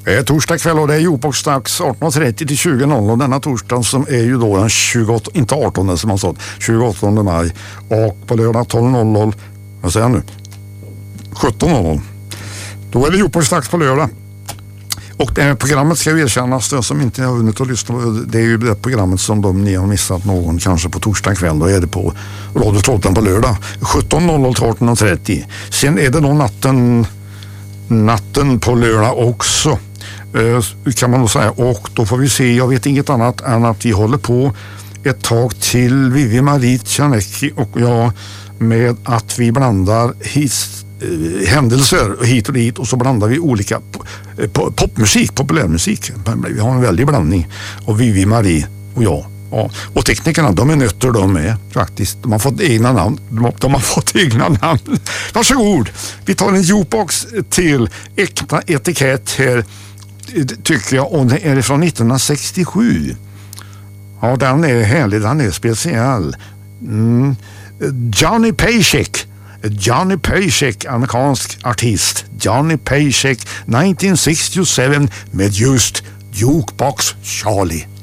Torsdag kväll och det är Jukebox-dags 18.30 till 20.00 och denna torsdag som är ju då den 28, inte 18 som man sa, 28 maj och på lördag 12.00, vad säger jag nu? 17.00. Då är det Jukebox-dags på lördag. Och det här programmet ska ju erkännas, det som inte har hunnit att lyssna på, det är ju det programmet som ni har missat någon kanske på torsdag kväll, då är det på Radio Trollhättan på lördag 17.00 till 18.30. Sen är det då natten på lördag också, kan man nog säga, och då får vi se, jag vet inget annat än att vi håller på ett tag till, Vivi Marie Tjanecki och jag, med att vi blandar händelser hit och dit och så blandar vi olika popmusik, populärmusik. Vi har en väldig blandning och Vivi Marie och jag. Ja. Och teknikerna, de är nötter de är faktiskt. De har fått egna namn. Varsågod. Vi tar en jukebox till äkta etikett här, tycker jag, och det är från 1967. Ja, den är härlig, den är speciell. Johnny Paycheck, amerikansk artist. Johnny Paycheck 1967 med just Jukebox Charlie.